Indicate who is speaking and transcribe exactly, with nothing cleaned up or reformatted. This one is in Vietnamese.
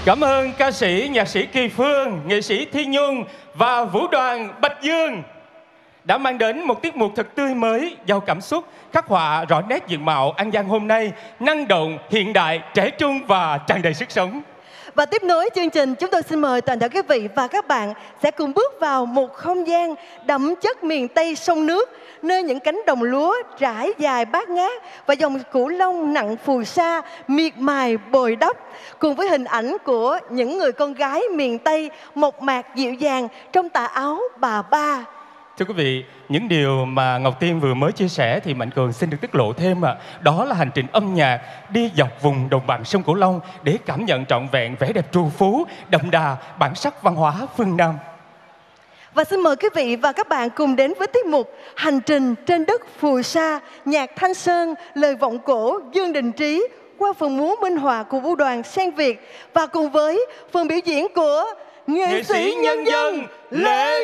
Speaker 1: Cảm ơn ca sĩ, nhạc sĩ Kỳ Phương, nghệ sĩ Thi Nhung và vũ đoàn Bạch Dương đã mang đến một tiết mục thật tươi mới, giàu cảm xúc, khắc họa rõ nét diện mạo An Giang hôm nay, năng động, hiện đại, trẻ trung và tràn đầy sức sống.
Speaker 2: Và tiếp nối chương trình, chúng tôi xin mời toàn thể quý vị và các bạn sẽ cùng bước vào một không gian đậm chất miền Tây sông nước, nơi những cánh đồng lúa trải dài bát ngát và dòng cửu long nặng phù sa miệt mài bồi đắp, cùng với hình ảnh của những người con gái miền Tây mộc mạc dịu dàng trong tà áo bà ba.
Speaker 1: Thưa quý vị, những điều mà Ngọc Tiên vừa mới chia sẻ thì Mạnh Cường xin được tiết lộ thêm ạ. À. Đó là hành trình âm nhạc đi dọc vùng đồng bằng sông Cửu Long để cảm nhận trọn vẹn vẻ đẹp trù phú, đậm đà bản sắc văn hóa phương Nam.
Speaker 2: Và xin mời quý vị và các bạn cùng đến với tiết mục Hành trình trên đất phù sa, nhạc Thanh Sơn, lời vọng cổ Dương Đình Trí qua phần múa minh họa của vũ đoàn Sen Việt và cùng với phần biểu diễn của nghệ, nghệ sĩ nhân dân Lê